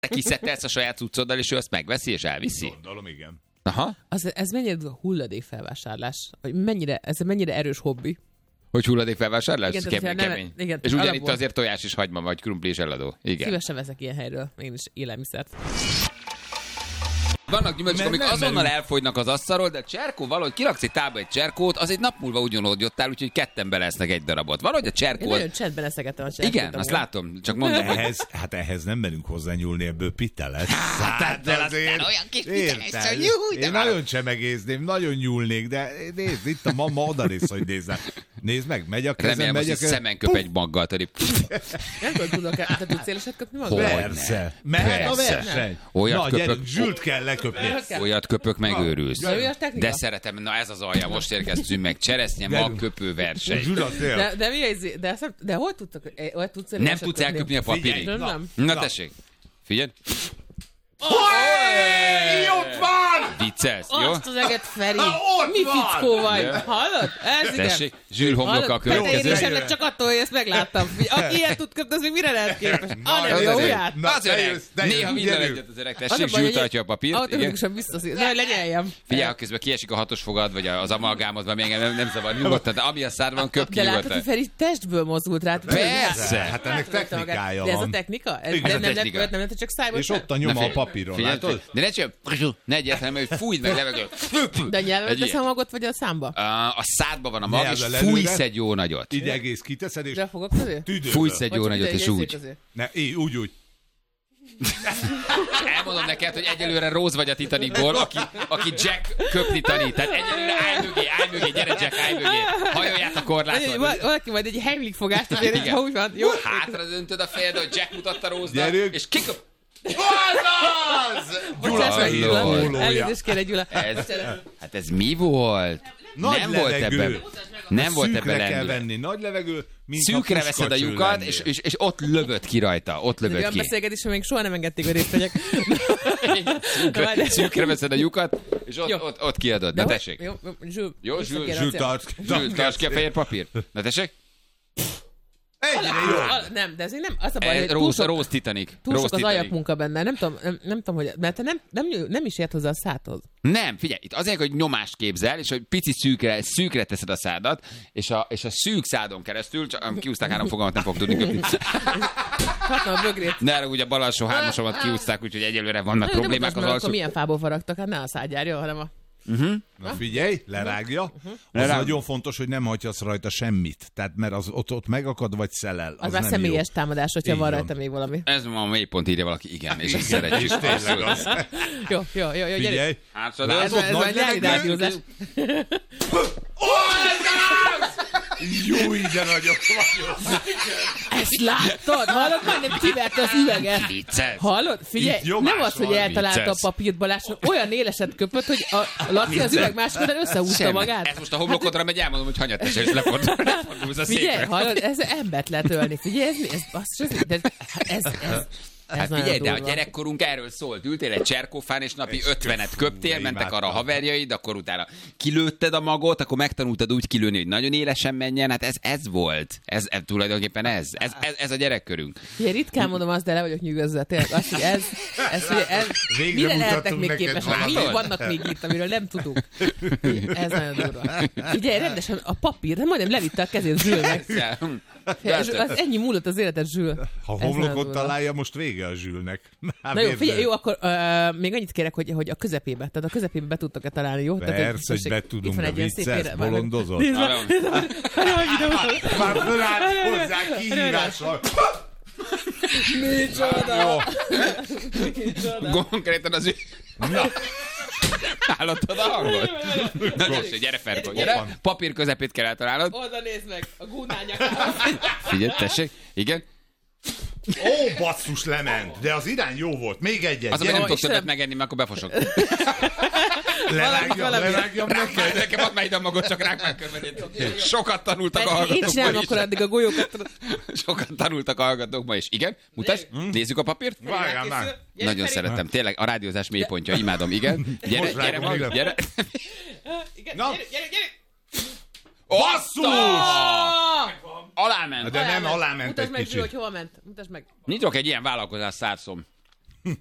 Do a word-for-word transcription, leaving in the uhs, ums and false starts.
Te kiszettelsz a saját cuccoddal, és ő azt megveszi, és elviszi? Gondolom, igen. Aha. Az, ez mennyire hulladékfelvásárlás? Hogy mennyire, ez mennyire erős hobbi? Hogy hulladékfelvásárlás? Igen, Kemény, tehát, nem- kemény. igen, És ugyanitt alapból. azért tojás és hagyma, vagy krumpli és eladó. Igen. Szívesen veszek ilyen helyről, én is élelmiszert. Vannak gyümölcsök, Mert amik nem azonnal merünk. elfogynak az asztalról, de cserkó valahogy kiraksz egy tába egy cserkót, az egy nap múlva ugyanúgy jottál, úgyhogy ketten belesznek egy darabot. Valahogy a Én cserkó... nagyon csendben eszegettem a cserkót. Igen, azt látom, csak mondom, hogy... Ehhez, hát ehhez nem merünk hozzányúlni, ebből pite lesz. Hát, de aztán olyan kis pite lesz, hogy jó, de Én már- nagyon csemegézném, nagyon nyúlnék, de nézd, itt a mama odanéz, hogy nézzel. Nézd meg, megy a kezem, Remélem, megy hogy a kezem. szemen köp egy maggal, tudod. Nem tudom, tudok, te tudsz éleset köpni magad? Hogy? Persze. Mehet a Persze. verseny. Olyat Na, köpök- gyerünk, zsült kell leköpni. Olyat köpök, megőrülsz. Na, jó a technika? De szeretem, na ez az alja, most érkeztünk meg. Cseresznye, Gyerünk. magköpő verseny. Zsült a tél. De, de mi ez? De, ezt nem- de hol tudtok? eh, Hol tudsz Nem éleset tudsz elköpni a papírig. Figyelj, Nem, nem. Na Na. tessék, figyelj. Hey, ott van! Viccelsz, jó? Azt az eget, Feri! Ott Mi van! fickó vagy? Ja. Hallod? Ez igen. Tessék, Zsül homloka a Hallod? következő. Te érésemnek csak attól, hogy ezt megláttam. Aki ilyet tud köpni, az még mire lehet képes? Ah, nem, Az jó, azért. jár. Na, Az te öreg. jössz, te jössz, Néha minden gyerünk. egyet az öreg. Az a Tessék, baj, Zsül hogy tartja a papírt. Igen. Automatikusan visszaszír. Na, hogy lenyeljem. Figyelj, ha közben kiesik a hatos fogad, vagy az amalgámod, vagy még nem, nem zavar nyugodtan, de ami a szádban köp ki De látod, hogy nyugodtan. Feri testből mozdult rá. Persze. Hát ennek technikája De ez a van. technika? Ez Igen. nem, Ez a nem, technika. nem, nem, nem, csak szájból És sem? ott a nyoma a papíron, Figyelj, látod? de ne csinálj, ne egyértelmű, hogy fújd meg levegő. De nyelven Egy tesz a ilyen. magot, vagy a számba? A a szádban van a mag, és Nyelvvel előre. fújsz egy jó nagyot. Ide egész kiteszed, és De fogok közé? tüdőből. Fújsz egy jó Vagy nagyot, ide és egy úgy. közé? Ne, így, úgy, úgy. Elmondom neked, hogy egyelőre Rose vagy a Titanicból, aki, aki Jack köpni tanít. Tehát egyelőre állj mögé, állj mögé, gyere Jack, állj mögé. Hajolját a korláton. Val- Valaki majd egy Heimlich fogást azért, Igen. ha úgy van. Jó? Hátra döntöd a fejed, hogy Jack mutatta Rose-nak, Gyerünk. és kiköp... Az! Bocsáss meg, Gyula, Gyula. pólója. Elnézést kérek, Gyula. Ez, hát ez mi volt? Nagy nem volt levegő. ebben. Nem volt Szűkre ebben kell lendület. venni, nagy levegő, mint ha Szűkre veszed a puskacső lyukat, lennél. és, és, és ott lövöd ki rajta. Ott Ez egy lövöd olyan ki. beszélgetés, hogy még soha nem engedték, hogy részt vegyek. Szűkre, szűkre veszed a lyukat, és ott, Jó. ott, ott kiadod. Na De tessék. Jó, jó, Zsül. Jó, vissza Zsül, kérem, Zsül, szépen. tarts, Zsül, tarts ki a fehér papír. Na tessék. Egyre jobb. Al- Nem, de ez még nem. Az a baj, Ez hogy túl Rose, sok, Rose Titanic. túl Rose sok az Titanic. ajakmunka benne. Nem tudom, nem, nem tudom, hogy... Mert te nem, nem, nem is ért hozzá a szádhoz. Nem, figyelj, itt azért, hogy nyomást képzel, és hogy pici szűkre, szűkre teszed a szádat, és a, és a szűk szádon keresztül, csak kiúzták három fogalmat, nem fog tudni köpni. Hatna a bögrét. Ne arra, ugye a bal alsó hármasomat kiúzták, úgyhogy egyelőre vannak Na, jó, de problémák mutasd az meg, akkor alsó. milyen fából faragtak, hát ne a szádjárja, hanem a... Na figyelj, lerágja. Az Lerág. nagyon fontos, hogy nem hagyhatsz rajta semmit. Tehát mert az ott, ott megakad, vagy szelel. Az, Az már nem személyes jó. támadás, hogyha Így van van. rajta még valami. Ez ma a mélypont, írja valaki, igen, és ezt szeretjük. Tényleg az. Jó, jó, jó, jó, gyerünk. Figyelj. Hátradőlsz. Ez, ez Nagy már nyári levegő. rádiózás. Jó, de nagyok vagyok. Ezt láttad? Hallod? Majdnem kiverte az üveget. Vicces. Hallod? Figyelj, Itt nyomás nem az, hogy van, eltalálta a vicces. papírt Balázs, olyan éleset köpött, hogy a Laci az üveg másik után összehúzta Semmi. magát. Ez most a homlokodra megy, elmondom, hogy hanyat tesel, és lefordul, lefordulsz a Figyelj, székre. hallod, ez embert lehet ölni. Figyelj, ez mi? Ez basszus, ez, de ez, ez, ez, ez Hát nagyon figyelj, de a durva. gyerekkorunk erről szólt. Ültél egy cserkófán, és napi ötvenet köptél, Fú, mentek arra a imádtam. haverjaid, akkor utána kilőtted a magot, akkor megtanultad úgy kilőni, hogy nagyon élesen menjen. Hát ez, ez volt. Ez, ez tulajdonképpen ez. Ez, ez. ez a gyerekkörünk. Figyelj, ritkán mondom azt, de le vagyok nyűgözve. Tényleg azt, hogy ez, ez, hogy ez Végre mire lehetnek mutattunk még neked képesek? valamit. Mi vannak még itt, amiről nem tudunk? Ez nagyon durva. Figyelj, rendesen a papír, de majdnem levitte a kezét Zsülnek. Az ennyi múlott az életed, Zsül. Ha Ez nagyon homlokot durva. találja, most vége a Zsülnek. Már Na jó, érzed? figyelj, jó, akkor uh, még annyit kérek, hogy, hogy a közepébe, tehát a közepébe be tudtok-e találni, jó? Tehát, Persze, hogy tessék, be itt tudunk, van de egy ilyen szép vicces, ére- már- bolondozol. Nézd meg, Nagyon. nézd meg, nézd meg. Már fölállt hozzá kihívással. Micsoda! Konkrétan az ő... Na, Hallottad a hangot? Na, tessék, gyere Ferko, gyere. Papír közepét kell eltalálnod. Oda nézd meg, a gúnánya. Figyelj, tessék. Igen. ó, basszus, lement. De az irány jó volt. Még egyet. Az, hogy nem tudok Istenem. többet megenni, mert akkor befosok. Lerágjam, valami- lerágjam Rák neked. nekem, add már ide a magot, csak rák már követét. Sokat tanultak a Én hallgatók csinálom ma akkor is. addig a golyókat. tudod. Sokat tanultak a hallgatók ma is. Igen, mutasd, nézzük a papírt. Várjál már. Gyere, Nagyon Feri. szeretem, tényleg a rádiózás mélypontja, imádom, igen. Gyere, Most gyere, rágom, van, igen. gyere. Igen, Na. gyere, gyere, gyere. Basszus! Aláment. De nem, aláment Mutasd egy meg, Zsül, kicsit. hogy hova ment. Mutasd meg. Nyitok egy ilyen vállalkozás szárszom.